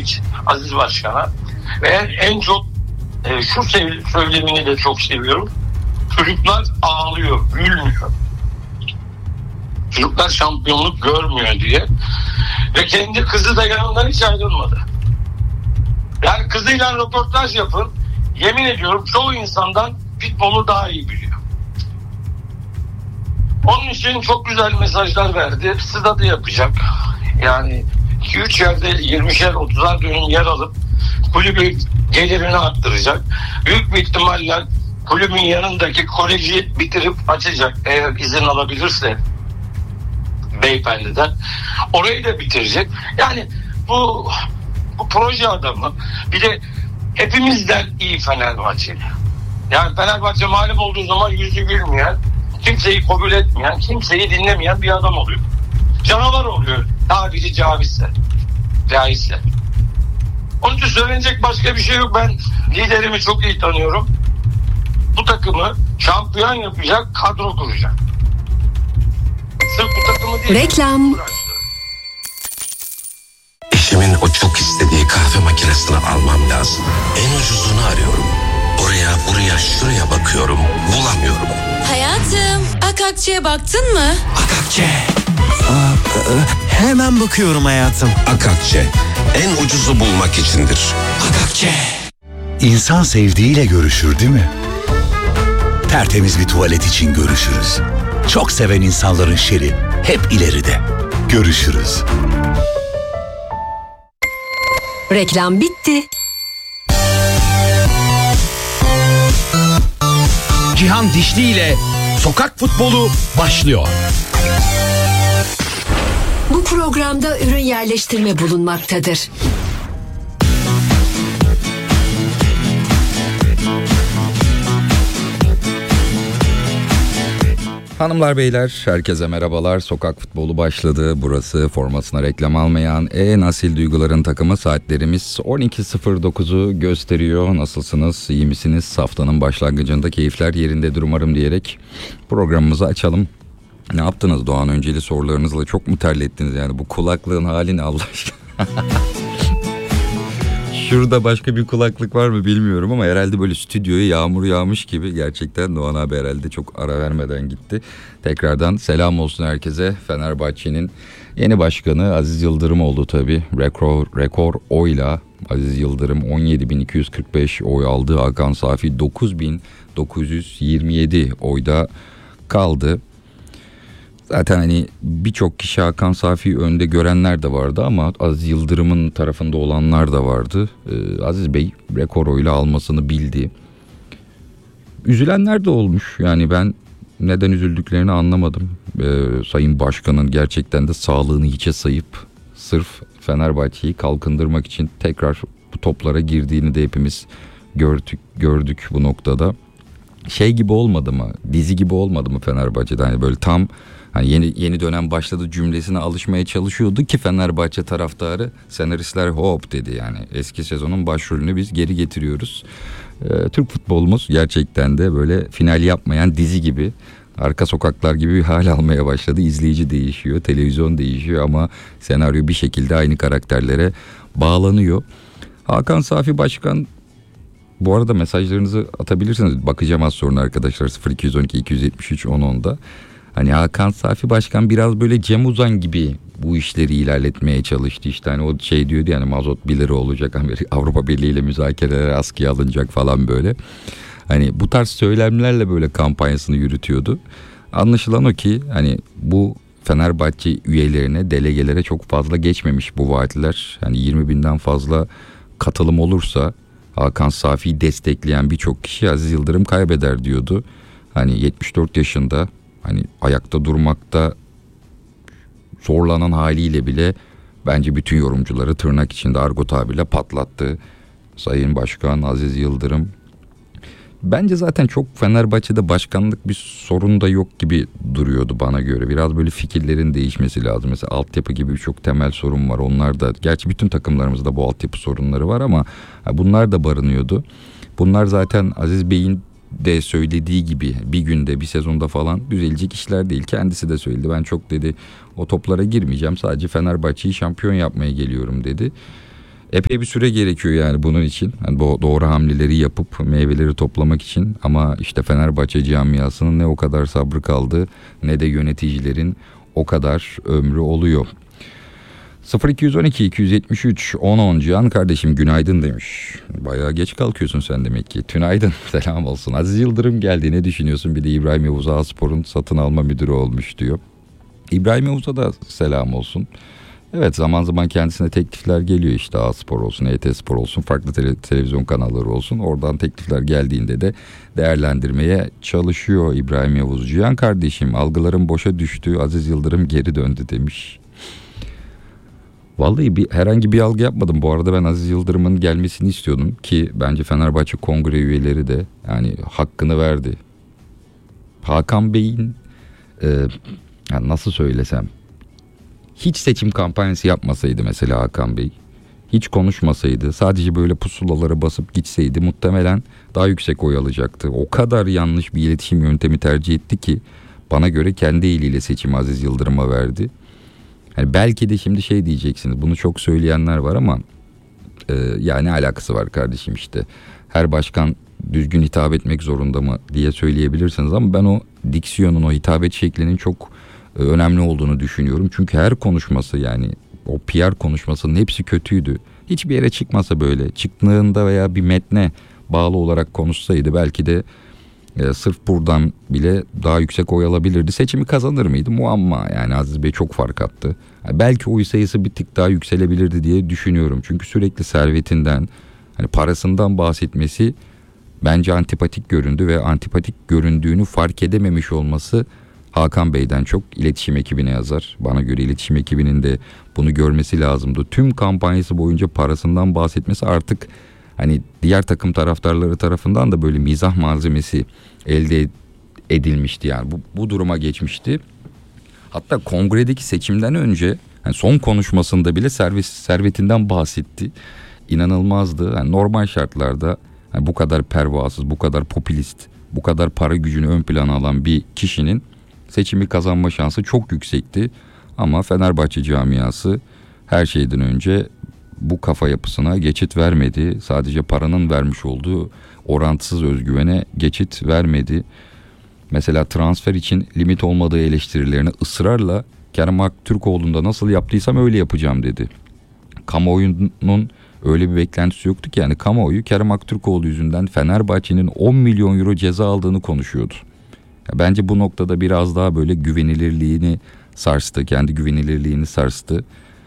için Aziz Başkan'a. Ve en çok şu söylemini de çok seviyorum. Çocuklar ağlıyor, gülmüyor. Çocuklar şampiyonluk görmüyor diye. Ve kendi kızı da yanından hiç ayrılmadı. Yani kızıyla röportaj yapın. Yemin ediyorum çoğu insandan futbolu daha iyi biliyor. Onun için çok güzel mesajlar verdi. Stadı yapacak. Yani 2-3 yerde 20'şer 30'ar dönüm yer alıp kulübü gelirini arttıracak. Büyük bir ihtimalle kulübün yanındaki koleji bitirip açacak. Eğer izin alabilirse beyefendiden. Orayı da bitirecek. Yani bu proje adamı bir de hepimizden iyi Fenerbahçeli. Yani Fenerbahçe mağlup olduğu zaman yüzü gülmeyen, kimseyi kabul etmeyen, kimseyi dinlemeyen bir adam oluyor. Canavar oluyor. Tabiri caizse. Onun için söylenecek başka bir şey yok. Ben liderimi çok iyi tanıyorum. Bu takımı şampiyon yapacak kadro kuracak. Sırf bu takımı değil. Reklam. Eşimin o çok istediği kahve makinesini almam lazım. En ucuzunu arıyorum. Oraya, buraya, şuraya bakıyorum. Bulamıyorum. Hayatım, Akakçe'ye baktın mı? Akakçe. Hemen bakıyorum hayatım. Akakçe. En ucuzu bulmak içindir. Akakçe. İnsan sevdiğiyle görüşür değil mi? Tertemiz bir tuvalet için görüşürüz. Çok seven insanların şeri hep ileride. Görüşürüz. Reklam bitti. Cihan Dişli ile Sokak Futbolu başlıyor. Bu programda ürün yerleştirme bulunmaktadır. Hanımlar beyler herkese merhabalar. Sokak futbolu başladı. Burası formasına reklam almayan asil duyguların takımı. Saatlerimiz 12.09'u gösteriyor. Nasılsınız? İyi misiniz? Haftanın başlangıcında keyifler yerindedir umarım diyerek programımızı açalım. Ne yaptınız Doğan önceli sorularınızla? Çok mu terlettiniz yani? Bu kulaklığın halini Allah aşkına. Şurada başka bir kulaklık var mı bilmiyorum ama herhalde böyle stüdyoya yağmur yağmış gibi. Gerçekten Doğan abi herhalde çok ara vermeden gitti. Tekrardan selam olsun herkese. Fenerbahçe'nin yeni başkanı Aziz Yıldırım oldu tabii. Rekor oyla Aziz Yıldırım 17.245 oy aldı. Hakan Safi 9.927 oyda kaldı. Zaten hani birçok kişi Hakan Safi'yi önde görenler de vardı ama Aziz Yıldırım'ın tarafında olanlar da vardı. Aziz Bey rekor oyla almasını bildi. Üzülenler de olmuş. Yani ben neden üzüldüklerini anlamadım. Sayın Başkan'ın gerçekten de sağlığını hiçe sayıp sırf Fenerbahçe'yi kalkındırmak için tekrar bu toplara girdiğini de hepimiz gördük bu noktada. Şey gibi olmadı mı? Dizi gibi olmadı mı Fenerbahçe'de? Hani böyle tam hani yeni dönem başladı cümlesine alışmaya çalışıyordu ki Fenerbahçe taraftarı, senaristler hop dedi yani. Eski sezonun başrolünü biz geri getiriyoruz. Türk futbolumuz gerçekten de böyle final yapmayan dizi gibi, arka sokaklar gibi bir hal almaya başladı. İzleyici değişiyor, televizyon değişiyor ama senaryo bir şekilde aynı karakterlere bağlanıyor. Hakan Safi Başkan, bu arada mesajlarınızı atabilirsiniz. Bakacağım az sonra arkadaşlar, 0212 273 1010'da. Hani Hakan Safi Başkan biraz böyle Cem Uzan gibi bu işleri ilerletmeye çalıştı. İşte hani o şey diyordu yani mazot 1 lira olacak, Avrupa Birliği ile müzakereler askıya alınacak falan böyle. Hani bu tarz söylemlerle böyle kampanyasını yürütüyordu. Anlaşılan o ki hani bu Fenerbahçe üyelerine, delegelere çok fazla geçmemiş bu vaatler. Hani 20.000'den fazla katılım olursa Hakan Safi'yi destekleyen birçok kişi Aziz Yıldırım kaybeder diyordu. Hani 74 yaşında, hani ayakta durmakta zorlanan haliyle bile bence bütün yorumcuları tırnak içinde argo tabirle patlattı Sayın Başkan Aziz Yıldırım. Bence zaten çok Fenerbahçe'de başkanlık bir sorun da yok gibi duruyordu bana göre. Biraz böyle fikirlerin değişmesi lazım. Mesela altyapı gibi birçok temel sorun var. Onlar da, gerçi bütün takımlarımızda bu altyapı sorunları var ama bunlar da barınıyordu. Bunlar zaten Aziz Bey'in de söylediği gibi bir günde, bir sezonda falan düzelecek işler değil. Kendisi de söyledi. Ben çok dedi o toplara girmeyeceğim. Sadece Fenerbahçe'yi şampiyon yapmaya geliyorum dedi. epey bir süre gerekiyor yani bunun için. Yani doğru hamleleri yapıp meyveleri toplamak için. Ama işte Fenerbahçe camiasının ne o kadar sabrı kaldı ne de yöneticilerin o kadar ömrü oluyor. 0212 273 10 Cihan kardeşim günaydın demiş. Bayağı geç kalkıyorsun sen demek ki. Tünaydın, selam olsun. Aziz Yıldırım geldi, ne düşünüyorsun? Bir de İbrahim Yavuz Ağaspor'un satın alma müdürü olmuş diyor. İbrahim Yavuz'a da selam olsun. Evet, zaman zaman kendisine teklifler geliyor, işte A-Spor olsun, ET-Spor olsun, farklı televizyon kanalları olsun. Oradan teklifler geldiğinde de değerlendirmeye çalışıyor İbrahim Yavuz. Cihan kardeşim, algılarım boşa düştü, Aziz Yıldırım geri döndü demiş. Vallahi herhangi bir algı yapmadım. Bu arada ben Aziz Yıldırım'ın gelmesini istiyordum ki bence Fenerbahçe kongre üyeleri de yani hakkını verdi. Hakan Bey'in yani nasıl söylesem, hiç seçim kampanyası yapmasaydı mesela Hakan Bey, hiç konuşmasaydı, sadece böyle pusulalara basıp gitseydi muhtemelen daha yüksek oy alacaktı. O kadar yanlış bir iletişim yöntemi tercih etti ki bana göre kendi eliyle seçimi Aziz Yıldırım'a verdi. Yani belki de şimdi şey diyeceksiniz, bunu çok söyleyenler var ama yani alakası var kardeşim, işte her başkan düzgün hitap etmek zorunda mı diye söyleyebilirsiniz ama ben o diksiyonun, o hitap şeklinin çok önemli olduğunu düşünüyorum. Çünkü her konuşması, yani o PR konuşmasının hepsi kötüydü. Hiçbir yere çıkmasa, böyle çıktığında veya bir metne bağlı olarak konuşsaydı belki de sırf buradan bile daha yüksek oy alabilirdi. Seçimi kazanır mıydı? Muamma. Yani Aziz Bey çok fark attı. Yani belki oy sayısı bir tık daha yükselebilirdi diye düşünüyorum. Çünkü sürekli servetinden, hani parasından bahsetmesi bence antipatik göründü ve antipatik göründüğünü fark edememiş olması Hakan Bey'den çok iletişim ekibine yazar. Bana göre iletişim ekibinin de bunu görmesi lazımdı. Tüm kampanyası boyunca parasından bahsetmesi artık hani diğer takım taraftarları tarafından da böyle mizah malzemesi elde edilmişti. Yani bu duruma geçmişti. Hatta kongredeki seçimden önce yani son konuşmasında bile servetinden bahsetti. İnanılmazdı. Yani normal şartlarda yani bu kadar pervasız, bu kadar popülist, bu kadar para gücünü ön plana alan bir kişinin seçimi kazanma şansı çok yüksekti. Ama Fenerbahçe camiası her şeyden önce bu kafa yapısına geçit vermedi. Sadece paranın vermiş olduğu orantısız özgüvene geçit vermedi. Mesela transfer için limit olmadığı eleştirilerini ısrarla Kerem Aktürkoğlu'nda nasıl yaptıysam öyle yapacağım dedi. Kamuoyunun öyle bir beklentisi yoktu ki, yani kamuoyu Kerem Aktürkoğlu yüzünden Fenerbahçe'nin 10 milyon euro ceza aldığını konuşuyordu. Bence bu noktada biraz daha böyle güvenilirliğini sarstı, kendi güvenilirliğini sarstı.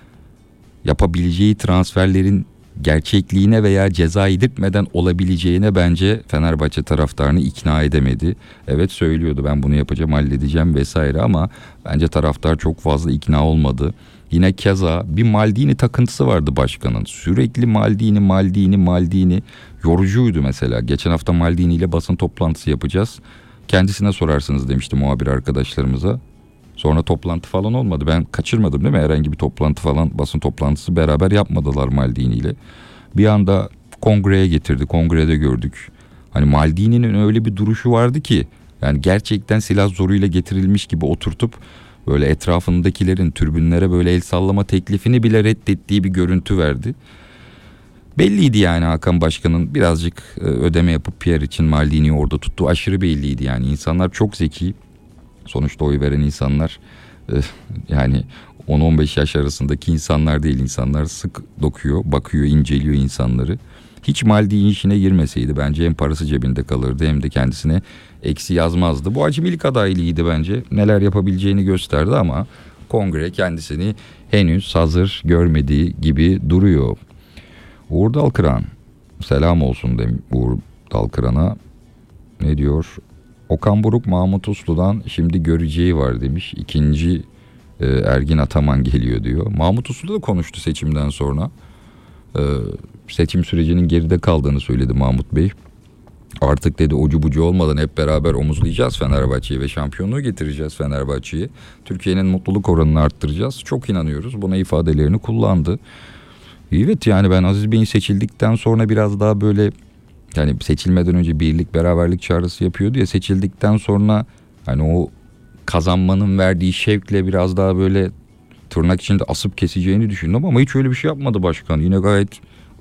Yapabileceği transferlerin gerçekliğine veya ceza yedirtmeden olabileceğine bence Fenerbahçe taraftarını ikna edemedi. Evet, söylüyordu ben bunu yapacağım, halledeceğim vesaire ama bence taraftar çok fazla ikna olmadı. Yine keza bir Maldini takıntısı vardı başkanın. Sürekli Maldini yorucuydu mesela. Geçen hafta Maldini ile basın toplantısı yapacağız. Kendisine sorarsınız demişti muhabir arkadaşlarımıza. Sonra toplantı falan olmadı. Ben kaçırmadım değil mi? Herhangi bir toplantı falan, basın toplantısı beraber yapmadılar Maldini ile. Bir anda kongreye getirdi. Kongrede gördük. Hani Maldini'nin öyle bir duruşu vardı ki yani gerçekten silah zoruyla getirilmiş gibi oturtup böyle etrafındakilerin tribünlere böyle el sallama teklifini bile reddettiği bir görüntü verdi. Belliydi yani Hakan Başkan'ın birazcık ödeme yapıp PR için Maldini'yi orada tuttuğu aşırı belliydi yani. İnsanlar çok zeki. Sonuçta oy veren insanlar yani 10-15 yaş arasındaki insanlar değil, insanlar sık dokuyor, bakıyor, inceliyor insanları. Hiç Maldini işine girmeseydi bence hem parası cebinde kalırdı hem de kendisine eksi yazmazdı. Bu acemilik adaylığıydı bence. Neler yapabileceğini gösterdi ama kongre kendisini henüz hazır görmediği gibi duruyor. Uğur Dalkıran, selam olsun Uğur Dalkıran'a. Ne diyor? Okan Buruk Mahmut Uslu'dan şimdi göreceği var demiş. İkinci Ergin Ataman geliyor diyor. Mahmut Uslu da konuştu seçimden sonra. Seçim sürecinin geride kaldığını söyledi Mahmut Bey. Artık dedi ucu bucu olmadan hep beraber omuzlayacağız Fenerbahçe'yi ve şampiyonluğu getireceğiz Fenerbahçe'yi. Türkiye'nin mutluluk oranını arttıracağız. Çok inanıyoruz. Buna ifadelerini kullandı. Evet, yani ben Aziz Bey'in seçildikten sonra biraz daha böyle, yani seçilmeden önce birlik beraberlik çağrısı yapıyordu ya, seçildikten sonra hani o kazanmanın verdiği şevkle biraz daha böyle tırnak içinde asıp keseceğini düşündüm ama hiç öyle bir şey yapmadı başkan. Yine gayet